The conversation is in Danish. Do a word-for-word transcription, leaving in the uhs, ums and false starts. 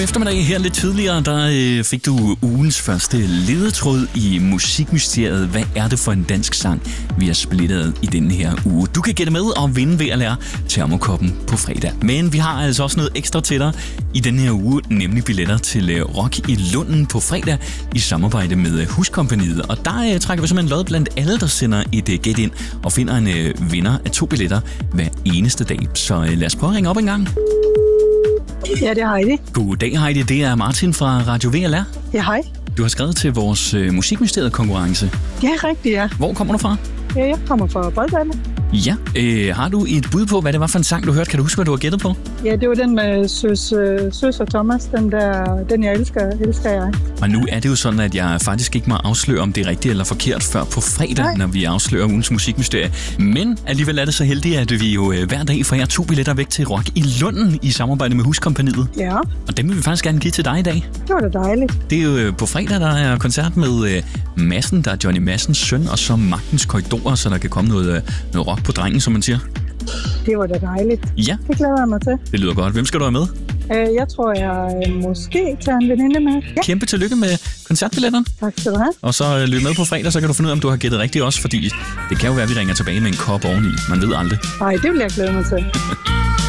Eftermiddag her lidt tidligere, der øh, fik du ugens første ledetråd i Musikmysteriet. Hvad er det for en dansk sang, vi har splittet i denne her uge? Du kan gætte med og vinde ved at lære Termokoppen på fredag. Men vi har altså også noget ekstra til dig i denne her uge, nemlig billetter til øh, Rock i Lunden på fredag i samarbejde med øh, Huskompagniet. Og der øh, trækker vi simpelthen lod blandt alle, der sender et øh, gæt ind og finder en øh, vinder af to billetter hver eneste dag. Så øh, lad os prøve at ringe op en gang. Ja, det er Heidi. Goddag Heidi, det er Martin fra Radio V L R. Ja, hej. Du har skrevet til vores øh, Musikmysteriet-konkurrence. Ja, rigtigt, ja. Hvor kommer du fra? Ja, jeg kommer fra Boldbanen. Ja, øh, har du et bud på, hvad det var for en sang, du hørte? Kan du huske, hvad du har gættet på? Ja, det var den med Søs, øh, Søs og Thomas, den der, den jeg elsker, elsker jeg. Og nu er det jo sådan, at jeg faktisk ikke må afsløre, om det er rigtigt eller forkert før på fredag, Nej. Når vi afslører ugens Musikmysterie. Men alligevel er det så heldigt, at vi jo øh, hver dag får jer to billetter væk til Rock i Lunden i samarbejde med Huskompagniet. Ja. Og dem vil vi faktisk gerne give til dig i dag. Det var da dejligt. Det er jo øh, på fredag, der er koncert med øh, Madsen, der er Johnny Madsens søn, og så Magtens Korridorer, så der kan komme noget, øh, noget rock på drengen, som man siger. Det var da dejligt. Ja. Det glæder jeg mig til. Det lyder godt. Hvem skal du have med? Uh, jeg tror, jeg uh, måske tager en veninde med. Ja. Kæmpe tillykke med koncertbilletterne. Tak skal du have. Og så uh, lyt med på fredag, så kan du finde ud af, om du har gættet rigtigt også, fordi det kan jo være, at vi ringer tilbage med en kop oveni. Man ved aldrig. Nej, det vil jeg glæde mig til.